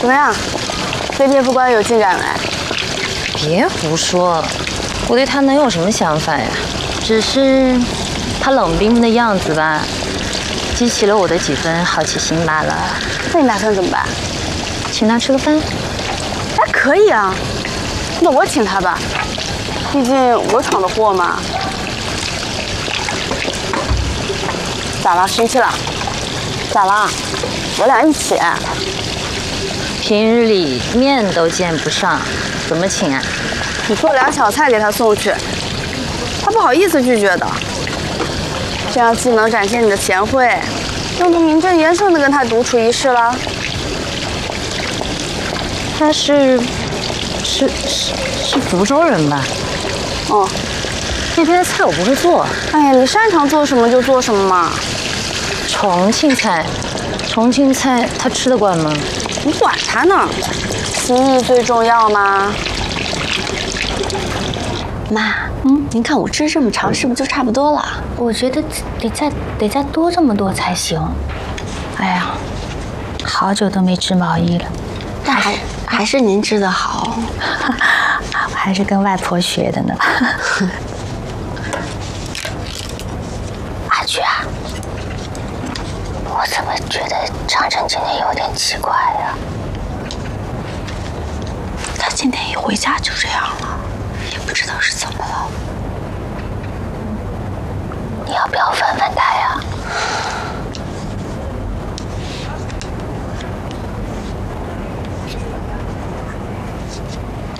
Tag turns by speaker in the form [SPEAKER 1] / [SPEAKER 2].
[SPEAKER 1] 怎么样？对天赋官有进展没？
[SPEAKER 2] 别胡说，我对他能有什么想法呀？只是他冷冰冰的样子吧，激起了我的几分好奇心罢了。
[SPEAKER 1] 那你打算怎么办？
[SPEAKER 2] 请他吃个饭？
[SPEAKER 1] 哎，可以啊。那我请他吧，毕竟我闯的祸嘛。咋了？生气了？咋了？我俩一起。
[SPEAKER 2] 平日里面都见不上，怎么请啊？
[SPEAKER 1] 你做俩小菜给他送去，他不好意思拒绝的。这样既能展现你的贤惠，又能名正言顺地跟他独处一室了。
[SPEAKER 2] 他是福州人吧？
[SPEAKER 1] 哦，
[SPEAKER 2] 那边的菜我不会做。
[SPEAKER 1] 哎呀，你擅长做什么就做什么嘛。
[SPEAKER 2] 重庆菜他吃得惯吗？
[SPEAKER 1] 你管他呢，心意最重要嘛。
[SPEAKER 3] 妈，您看我吃这么长，是不是就差不多了？
[SPEAKER 4] 我觉得得再多这么多才行。哎呀，好久都没织毛衣了。
[SPEAKER 3] 但还是您织的好，
[SPEAKER 4] 我还是跟外婆学的呢。阿菊啊，我怎么觉得长城今天有点奇怪呀？
[SPEAKER 3] 他今天一回家就这样了，也不知道是怎么了。
[SPEAKER 4] 你要不要问问他呀？